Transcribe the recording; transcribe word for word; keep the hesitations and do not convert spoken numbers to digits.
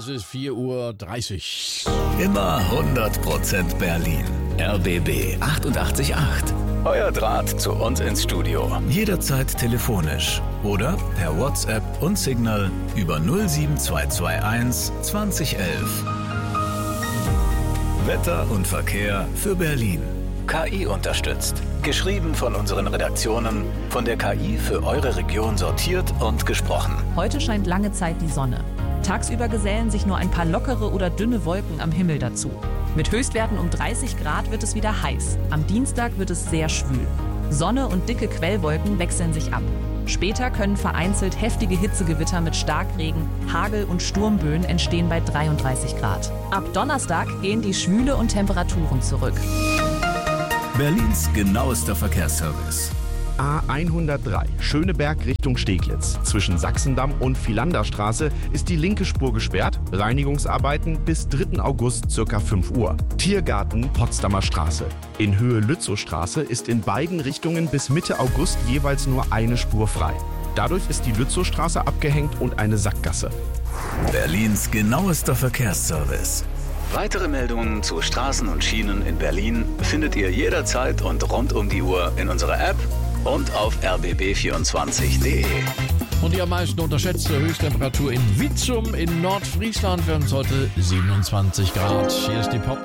es ist vier Uhr dreißig. Immer hundert Prozent Berlin. R B B achtundachtzig Komma acht. Euer Draht zu uns ins Studio. Jederzeit telefonisch oder per WhatsApp und Signal über null sieben zwei zwei eins zwanzig elf. Wetter und Verkehr für Berlin. K I unterstützt. Geschrieben von unseren Redaktionen, von der K I für eure Region sortiert und gesprochen. Heute scheint lange Zeit die Sonne. Tagsüber gesellen sich nur ein paar lockere oder dünne Wolken am Himmel dazu. Mit Höchstwerten um dreißig Grad wird es wieder heiß. Am Dienstag wird es sehr schwül. Sonne und dicke Quellwolken wechseln sich ab. Später können vereinzelt heftige Hitzegewitter mit Starkregen, Hagel und Sturmböen entstehen bei dreiunddreißig Grad. Ab Donnerstag gehen die Schwüle und Temperaturen zurück. Berlins genauester Verkehrsservice. A hundertdrei, Schöneberg Richtung Steglitz. Zwischen Sachsendamm und Philanderstraße ist die linke Spur gesperrt. Reinigungsarbeiten bis dritten August ca. fünf Uhr. Tiergarten Potsdamer Straße. In Höhe Lützowstraße ist in beiden Richtungen bis Mitte August jeweils nur eine Spur frei. Dadurch ist die Lützowstraße abgehängt und eine Sackgasse. Berlins genauester Verkehrsservice. Weitere Meldungen zu Straßen und Schienen in Berlin findet ihr jederzeit und rund um die Uhr in unserer App und auf r b b vierundzwanzig punkt d e. Und die am meisten unterschätzte Höchsttemperatur in Witzum in Nordfriesland. Wir haben es heute siebenundzwanzig Grad. Hier ist die Pop